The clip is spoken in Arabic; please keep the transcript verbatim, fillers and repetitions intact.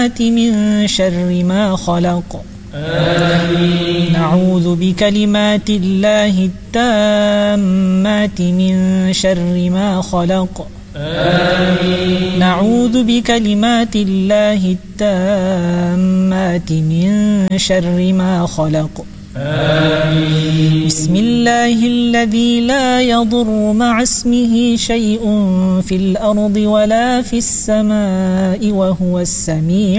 من شر ما خلق آمين. نعوذ بكلمات الله التامات من شر ما خلق آمين. نعوذ بكلمات الله التامات من شر ما خلق آمين. بسم الله الذي لا يضر مع اسمه شيء في الأرض ولا في السماء وهو السميع